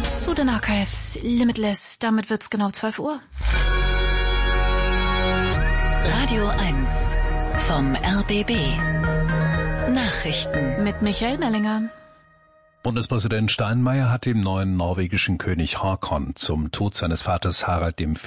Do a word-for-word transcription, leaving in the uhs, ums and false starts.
Sudan Archives, Limitless, damit wird's genau zwölf Uhr. Radio eins vom R B B. Nachrichten Mit Michael Mellinger. Bundespräsident Steinmeier hat dem neuen norwegischen König Haakon zum Tod seines Vaters Harald der Fünfte